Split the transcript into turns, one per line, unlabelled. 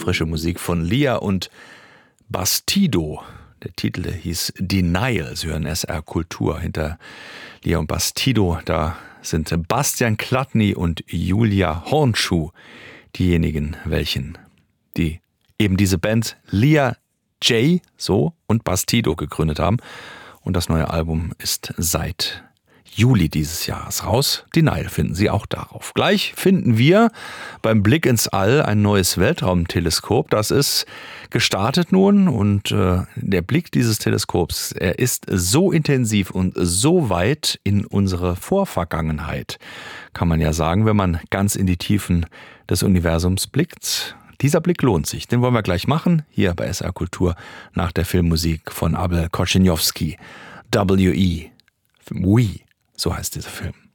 frische Musik von Lia und Bastido. Der Titel hieß Denial. Sie hören SR Kultur. Hinter Lia und Bastido, da sind Bastian Chladni und Julia Hornschuh diejenigen, die eben diese Band Lia J. und Bastido gegründet haben. Und das neue Album ist seit Juli dieses Jahres raus. Denial finden Sie auch darauf. Gleich finden wir beim Blick ins All ein neues Weltraumteleskop. Das ist gestartet nun und der Blick dieses Teleskops, er ist so intensiv und so weit in unsere Vorvergangenheit, kann man ja sagen, wenn man ganz in die Tiefen des Universums blickt. Dieser Blick lohnt sich. Den wollen wir gleich machen, hier bei SR Kultur nach der Filmmusik von Abel Korzeniowski. We. So heißt dieser Film.